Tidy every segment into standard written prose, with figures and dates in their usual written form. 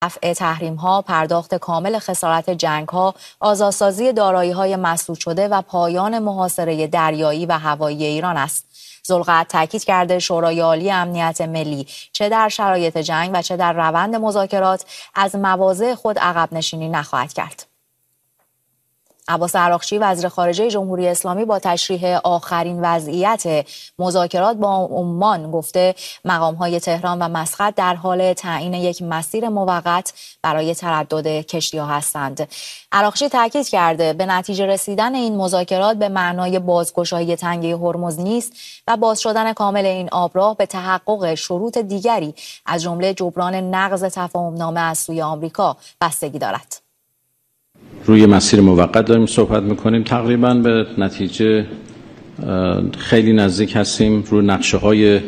رفع تحریم‌ها، پرداخت کامل خسارت جنگ‌ها، آزادسازی دارایی‌های مسدود شده و پایان محاصره دریایی و هوایی ایران است. ذوالقعد تاکید کرده شورای عالی امنیت ملی چه در شرایط جنگ و چه در روند مذاکرات از مواضع خود عقب نشینی نخواهد کرد. عباس عراقچی وزیر خارجه جمهوری اسلامی با تشریح آخرین وضعیت مذاکرات با عمان گفته مقام‌های تهران و مسقط در حال تعیین یک مسیر موقت برای تردد کشتی‌ها هستند. عراقچی تاکید کرده به نتیجه رسیدن این مذاکرات به معنای بازگشایی تنگه هرمز نیست و باز شدن کامل این آبراه به تحقق شروط دیگری از جمله جبران نقض تفاهم‌نامه از سوی آمریکا بستگی دارد. روی مسیر موقت داریم صحبت میکنیم. تقریبا به نتیجه خیلی نزدیک هستیم. روی نقشه های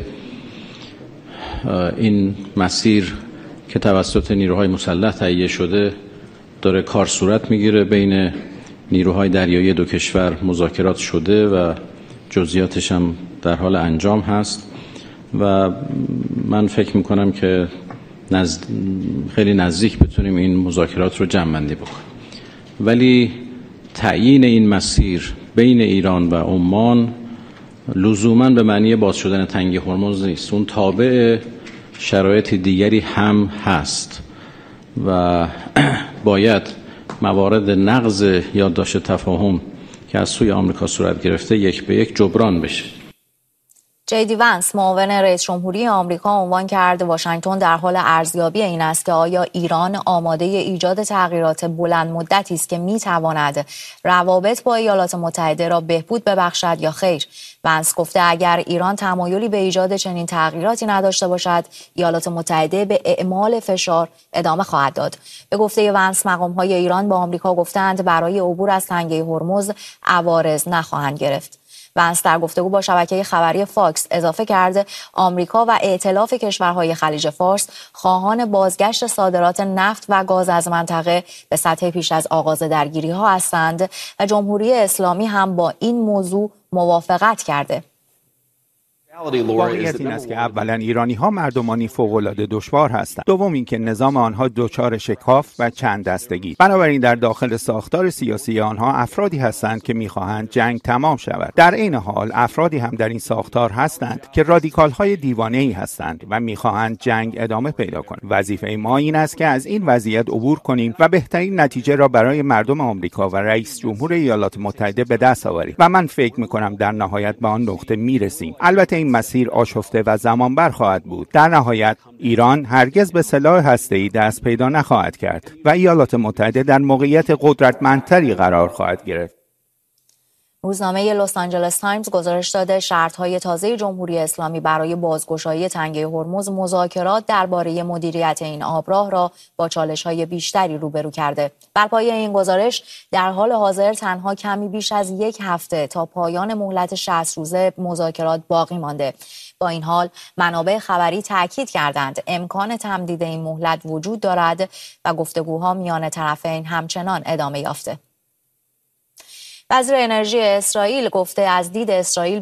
این مسیر که توسط نیروهای مسلح تهیه شده داره کار صورت میگیره. بین نیروهای دریایی دو کشور مذاکرات شده و جزئیاتش هم در حال انجام هست و من فکر میکنم که خیلی نزدیک بتونیم این مذاکرات رو جمع‌بندی بکنیم. ولی تعیین این مسیر بین ایران و عمان لزوماً به معنی باز شدن تنگه هرمز نیست. اون تابع شرایط دیگری هم هست و باید موارد نقض یادداشت تفاهم که از سوی آمریکا صورت گرفته یک به یک جبران بشه. جی دی ونس معاون رئیس جمهوری آمریکا عنوان کرد واشنگتن در حال ارزیابی این است که آیا ایران آماده ایجاد تغییرات بلند مدتی است که میتواند روابط با ایالات متحده را بهبود ببخشد یا خیر. ونس گفته اگر ایران تمایلی به ایجاد چنین تغییراتی نداشته باشد ایالات متحده به اعمال فشار ادامه خواهد داد. به گفته ونس مقام‌های ایران با آمریکا گفتند برای عبور از تنگه هرمز عوارض نخواهند گرفت. ونس در گفتگو با شبکه خبری فاکس اضافه کرده آمریکا و ائتلاف کشورهای خلیج فارس خواهان بازگشت صادرات نفت و گاز از منطقه به سطح پیش از آغاز درگیری‌ها هستند و جمهوری اسلامی هم با این موضوع موافقت کرده. واقعیت این است که اولا ایرانی‌ها مردمانی فوق‌العاده دشوار هستند. دوم اینکه نظام آنها دچار شکاف و چند دستگی. بنابراین در داخل ساختار سیاسی آنها افرادی هستند که می‌خواهند جنگ تمام شود. در این حال افرادی هم در این ساختار هستند که رادیکال‌های دیوانه‌ای هستند و می‌خواهند جنگ ادامه پیدا کند. وظیفه ما این است که از این وضعیت عبور کنیم و بهترین نتیجه را برای مردم آمریکا و رئیس جمهور ایالات متحده به دست آوریم و من فکر می‌کنم در نهایت به آن نقطه می‌رسیم. البته این مسیر آشفته و زمانبر خواهد بود. در نهایت ایران هرگز به سلاح هسته‌ای دست پیدا نخواهد کرد و ایالات متحده در موقعیت قدرتمندتری قرار خواهد گرفت. روزنامه لس آنجلس تایمز گزارش داده شرط‌های تازه جمهوری اسلامی برای بازگشایی تنگه هرمز مذاکرات درباره مدیریت این آبراه را با چالش‌های بیشتری روبرو کرده. بر پایه این گزارش در حال حاضر تنها کمی بیش از یک هفته تا پایان مهلت 60 روزه مذاکرات باقی مانده. با این حال منابع خبری تاکید کردند امکان تمدید این مهلت وجود دارد و گفتگوها میان طرفین همچنان ادامه یافته. وزیر انرژی اسرائیل گفته از دید اسرائیل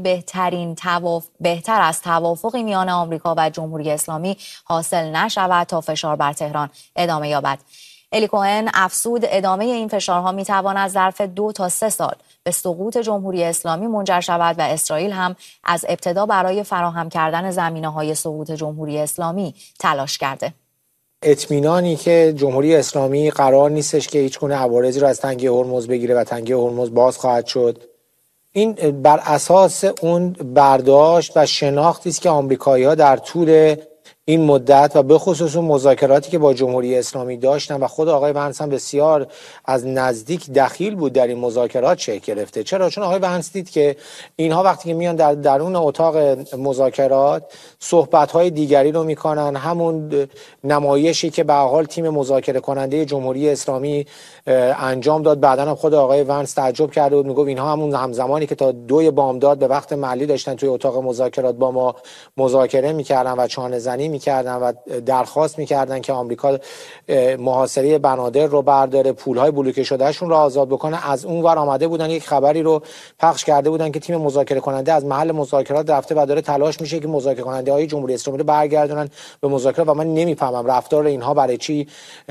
بهتر از توافقی میان آمریکا و جمهوری اسلامی حاصل نشود تا فشار بر تهران ادامه یابد. الی کوهن افزود ادامه این فشارها میتواند ظرف 2 تا 3 سال به سقوط جمهوری اسلامی منجر شود و اسرائیل هم از ابتدا برای فراهم کردن زمینه‌های سقوط جمهوری اسلامی تلاش کرده. اطمینانی که جمهوری اسلامی قرار نیستش که هیچ گونه عوارضی رو از تنگه هرمز بگیره و تنگه هرمز باز خواهد شد. این بر اساس اون برداشت و شناختی است که آمریکایی‌ها در طول این مدت و به خصوص اون مذاکراتی که با جمهوری اسلامی داشتن و خود آقای ونس هم بسیار از نزدیک دخیل بود در این مذاکرات شکل گرفته. چرا؟ چون آقای ونس دید که اینها وقتی که میان در درون اتاق مذاکرات صحبت‌های دیگری رو میکنن، همون نمایشی که به هر حال تیم مذاکره کننده جمهوری اسلامی انجام داد. بعداً هم خود آقای ونس تعجب کرده بود، میگفت اینها همون همزمانی که تا 2 بامداد به وقت محلی داشتن توی اتاق مذاکرات با ما مذاکره میکردن و چانه‌زنی میکردن و درخواست میکردن که آمریکا محاصره بنادر رو برداره، پولهای بلوکه شدهشون رو آزاد بکنه. از اون ور آمده بودن یک خبری رو پخش کرده بودن که تیم مذاکره کننده از محل مذاکرات رفته و داره تلاش میشه که مذاکره کننده های جمهوری اسلامی رو برگردونن به مذاکره و من نمیفهمم رفتار اینها برای چی